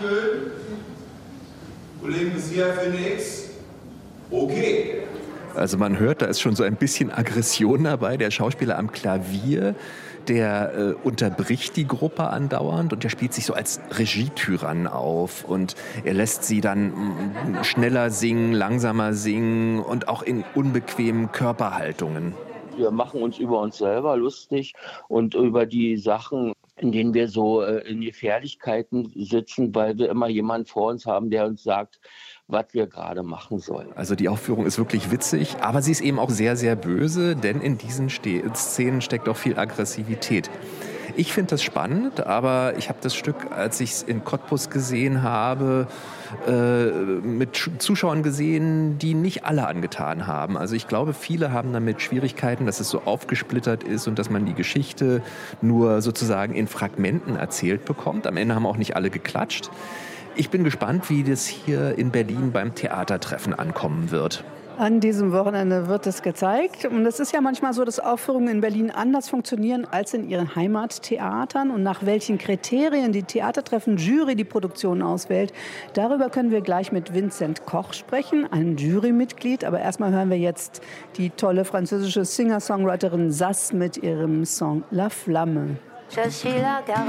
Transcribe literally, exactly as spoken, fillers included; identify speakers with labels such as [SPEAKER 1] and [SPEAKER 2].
[SPEAKER 1] schön. Kollegen bis hier für nix. Okay.
[SPEAKER 2] Also man hört, da ist schon so ein bisschen Aggression dabei. Der Schauspieler am Klavier, der äh, unterbricht die Gruppe andauernd und der spielt sich so als Regietyrann auf. Und er lässt sie dann mm, schneller singen, langsamer singen und auch in unbequemen Körperhaltungen.
[SPEAKER 3] Wir machen uns über uns selber lustig und über die Sachen, in denen wir so äh, in Gefährlichkeiten sitzen, weil wir immer jemanden vor uns haben, der uns sagt, was wir gerade machen sollen.
[SPEAKER 2] Also die Aufführung ist wirklich witzig, aber sie ist eben auch sehr, sehr böse, denn in diesen Ste- Szenen steckt auch viel Aggressivität. Ich finde das spannend, aber ich habe das Stück, als ich es in Cottbus gesehen habe, äh, mit Zuschauern gesehen, die nicht alle angetan haben. Also ich glaube, viele haben damit Schwierigkeiten, dass es so aufgesplittert ist und dass man die Geschichte nur sozusagen in Fragmenten erzählt bekommt. Am Ende haben auch nicht alle geklatscht. Ich bin gespannt, wie das hier in Berlin beim Theatertreffen ankommen wird.
[SPEAKER 4] An diesem Wochenende wird es gezeigt. Und es ist ja manchmal so, dass Aufführungen in Berlin anders funktionieren als in ihren Heimattheatern. Und nach welchen Kriterien die Theatertreffen-Jury die Produktion auswählt, darüber können wir gleich mit Vincent Koch sprechen, einem Jurymitglied. Aber erstmal hören wir jetzt die tolle französische Singer-Songwriterin Sass mit ihrem Song La Flamme.